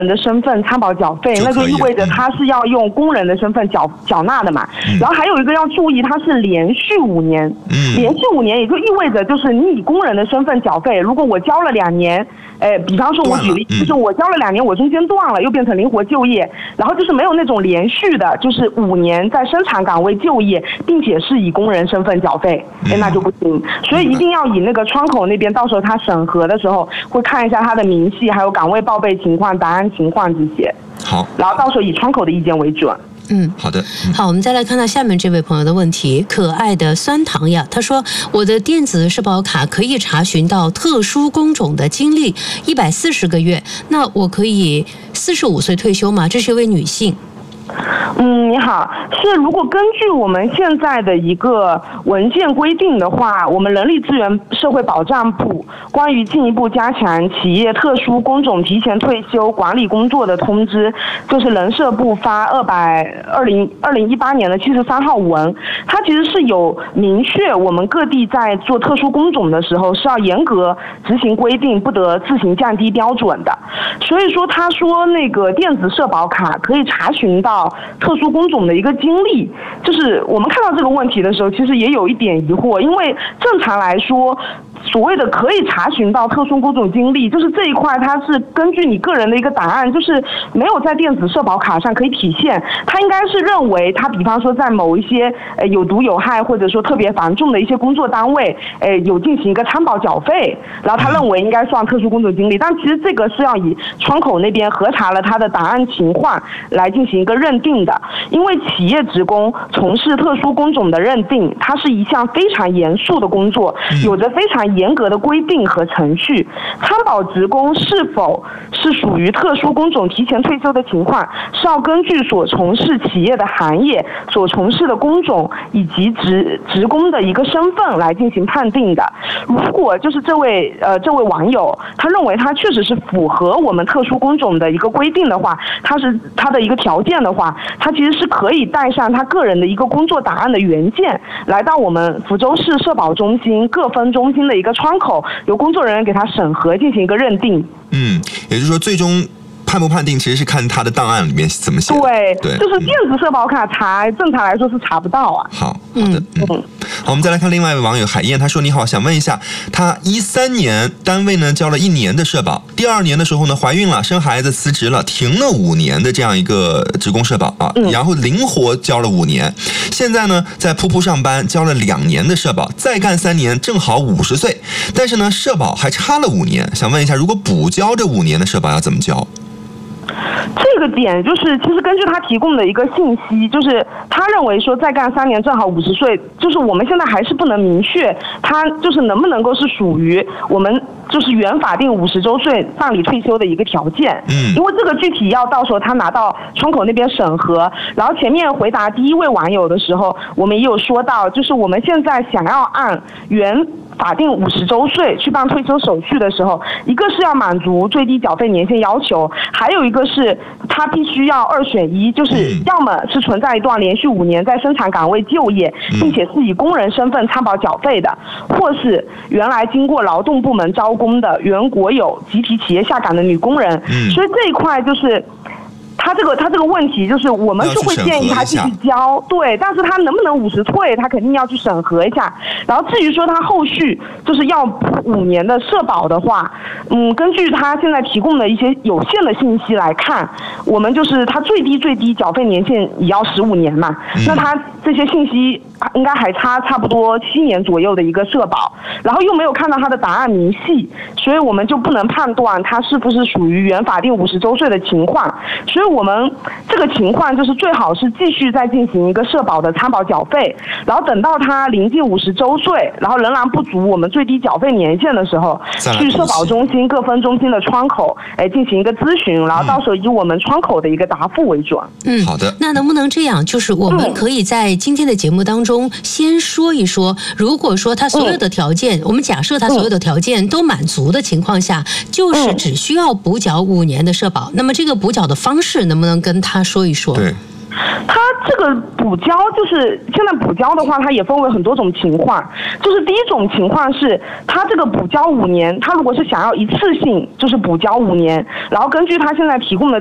的身份参保缴费，那就意味着他是要用工人的身份缴纳的嘛。然后还有一个要注意，他是连续5年，连续5年也就意味着就是你以工人的身份缴费，如果我交了2年，比方说我举例，就是我交了2年，我中间断了，又变成灵活就业，然后就是没有那种连续的，就是5年在生产岗位就业，并且是以工人身份缴费，那就不行。所以一定要以那个窗口那边，到时候他审核的时候会看一下他的明细，还有岗位报备情况、答案情况这些。 好， 然后到时候以窗口的意见为准。 好的。 好，我们再来看到下面这位朋友的问题，可爱的酸糖呀，他说我的电子社保卡可以查询到特殊工种的经历140个月，那我可以45岁退休吗？这是一位女性。 你好，是如果根据我们现在的一个文件规定的话，我们人力资源社会保障部关于进一步加强企业特殊工种提前退休管理工作的通知，就是人社部发2018年的73号文，它其实是有明确我们各地在做特殊工种的时候是要严格执行规定，不得自行降低标准的。所以说他说那个电子社保卡可以查询到特殊工种的一个经历，就是我们看到这个问题的时候，其实也有一点疑惑，因为正常来说，所谓的可以查询到特殊工种经历，就是这一块它是根据你个人的一个答案，就是没有在电子社保卡上可以体现。他应该是认为他比方说在某一些有毒有害或者说特别繁重的一些工作单位有进行一个参保缴费，然后他认为应该算特殊工种经历，但其实这个是要以窗口那边核查了他的答案情况来进行一个认定的。因为企业职工从事特殊工种的认定，它是一项非常严肃的工作，有着非常严格的规定和程序。参保职工是否是属于特殊工种提前退休的情况，是要根据所从事企业的行业、所从事的工种以及职工的一个身份来进行判定的。如果就是这位网友他认为他确实是符合我们特殊工种的一个规定的话，他的一个条件的话，他其实是可以带上他个人的一个工作档案的原件，来到我们福州市社保中心各分中心的一个窗口，由工作人员给他审核进行一个认定。 也就是说最终判不判定其实是看他的档案里面怎么写的。 对，就是电子社保卡正常来说是查不到啊。 好的。好，我们再来看另外一位网友海燕，他说：“你好，想问一下，他13年单位呢交了1年的社保，第2年的时候呢怀孕了，生孩子辞职了，停了5年的这样一个职工社保啊，然后灵活交了5年，现在呢在铺铺上班交了2年的社保，再干3年正好50岁，但是呢社保还差了5年，想问一下，如果补交这5年的社保要怎么交？” 这个点就是，其实根据他提供的一个信息，就是他认为说再干3年正好50岁，就是我们现在还是不能明确他就是能不能够是属于我们就是原法定50周岁办理退休的一个条件。因为这个具体要到时候他拿到窗口那边审核。然后前面回答第一位网友的时候，我们也有说到，就是我们现在想要按原法定50周岁去办退休手续的时候，一个是要满足最低缴费年限要求，还有一个是他必须要2选1，就是要么是存在一段连续5年在生产岗位就业，并且是以工人身份参保缴费的，或是原来经过劳动部门招工的原国有集体企业下岗的女工人。所以这一块就是他这个问题，就是我们是会建议他继续交，对，但是他能不能50退，他肯定要去审核一下。然后至于说他后续就是要补5年的社保的话，根据他现在提供的一些有限的信息来看，我们就是他最低缴费年限也要15年嘛，那他这些信息应该还差不多7年左右的一个社保，然后又没有看到他的答案明细，所以我们就不能判断他是不是属于原法定50周岁的情况。所以我们这个情况就是最好是继续再进行一个社保的参保缴费，然后等到他临近50周岁，然后仍然不足我们最低缴费年限的时候，去社保中心各分中心的窗口进行一个咨询，然后到时候以我们窗口的一个答复为准。 好的。 那能不能这样，就是我们可以在今天的节目当中先说一说，如果说他所有的条件，我们假设他所有的条件都满足的情况下，就是只需要补缴5年的社保，那么这个补缴的方式能不能跟他说一说？ 对， 他这个补交就是现在补交的话，它也分为很多种情况。就是第一种情况是，他这个补交5年，他如果是想要一次性就是补交5年，然后根据他现在提供的